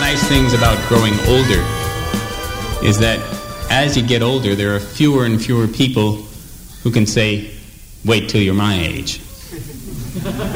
nice things about growing older is that as you get older, there are fewer and fewer people who can say, wait till you're my age.